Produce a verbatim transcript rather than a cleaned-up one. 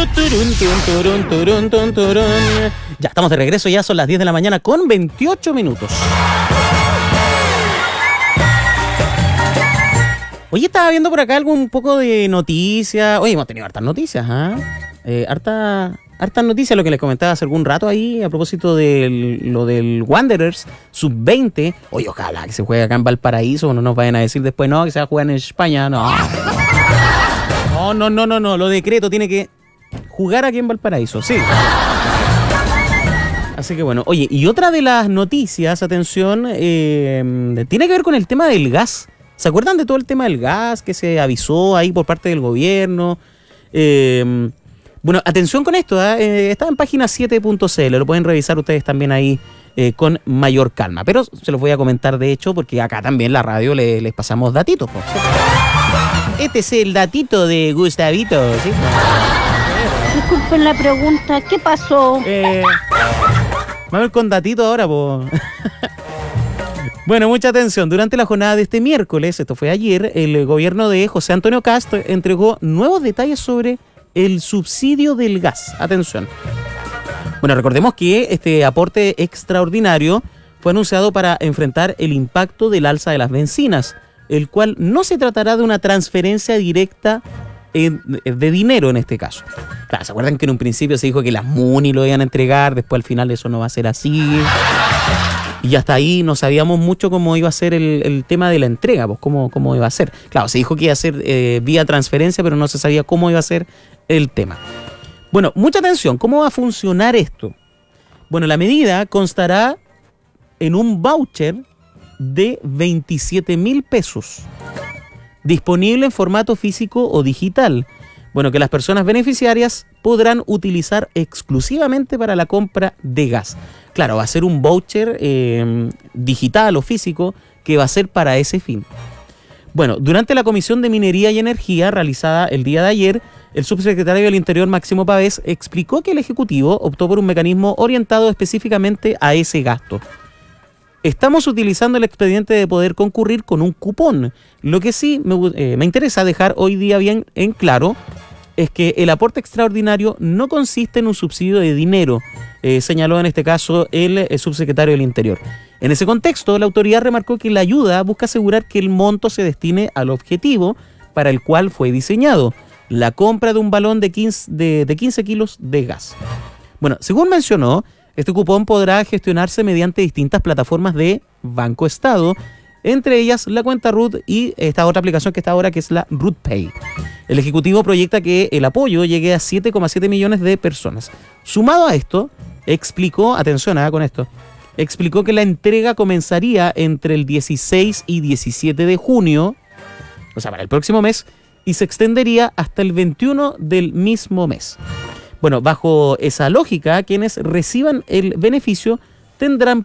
Ya estamos de regreso, ya son las diez de la mañana con veintiocho minutos. Oye, estaba viendo por acá algún poco de noticias. Oye, hemos tenido hartas noticias, ¿ah? ¿eh? Eh, harta, hartas noticias, lo que les comentaba hace algún rato ahí, a propósito de lo del Wanderers sub veinte. Oye, ojalá que se juegue acá en Valparaíso, no nos vayan a decir después, no, que se va a jugar en España, no. No, no, no, no, no, lo decreto, tiene que jugar aquí en Valparaíso, sí. Así que bueno, oye, y otra de las noticias, atención, eh, tiene que ver con el tema del gas. ¿Se acuerdan de todo el tema del gas que se avisó ahí por parte del gobierno? Eh, bueno, atención con esto, ¿eh? Eh, está en página siete punto c l, lo pueden revisar ustedes también ahí eh, con mayor calma. Pero se los voy a comentar de hecho porque acá también la radio le, les pasamos datitos. ¿Sí? Este es el datito de Gustavito, ¿sí? Disculpen la pregunta, ¿qué pasó? Eh, vamos con datito ahora, po. Bueno, mucha atención. Durante la jornada de este miércoles, esto fue ayer, el gobierno de José Antonio Kast entregó nuevos detalles sobre el subsidio del gas. Atención. Bueno, recordemos que este aporte extraordinario fue anunciado para enfrentar el impacto del alza de las bencinas, el cual no se tratará de una transferencia directa de dinero en este caso. Claro, ¿se acuerdan que en un principio se dijo que las MUNI lo iban a entregar? Después al final eso no va a ser así. Y hasta ahí no sabíamos mucho cómo iba a ser el, el tema de la entrega, pues cómo, cómo iba a ser. Claro, se dijo que iba a ser eh, vía transferencia, pero no se sabía cómo iba a ser el tema. Bueno, mucha atención, ¿cómo va a funcionar esto? Bueno, la medida constará en un voucher de veintisiete mil pesos, disponible en formato físico o digital. Bueno, que las personas beneficiarias podrán utilizar exclusivamente para la compra de gas. Claro, va a ser un voucher eh, digital o físico que va a ser para ese fin. Bueno, durante la Comisión de Minería y Energía realizada el día de ayer, el subsecretario del Interior, Máximo Pavés, explicó que el Ejecutivo optó por un mecanismo orientado específicamente a ese gasto. Estamos utilizando el expediente de poder concurrir con un cupón. Lo que sí me, eh, me interesa dejar hoy día bien en claro es que el aporte extraordinario no consiste en un subsidio de dinero, eh, señaló en este caso el, el subsecretario del Interior. En ese contexto, la autoridad remarcó que la ayuda busca asegurar que el monto se destine al objetivo para el cual fue diseñado, la compra de un balón de quince, de, de quince kilos de gas. Bueno, según mencionó, este cupón podrá gestionarse mediante distintas plataformas de Banco Estado, entre ellas la cuenta R U T y esta otra aplicación que está ahora, que es la R U T Pay. El Ejecutivo proyecta que el apoyo llegue a siete coma siete millones de personas. Sumado a esto, explicó, atención ah, con esto, explicó que la entrega comenzaría entre el dieciséis y diecisiete de junio, o sea, para el próximo mes, y se extendería hasta el veintiuno del mismo mes. Bueno, bajo esa lógica, quienes reciban el beneficio tendrán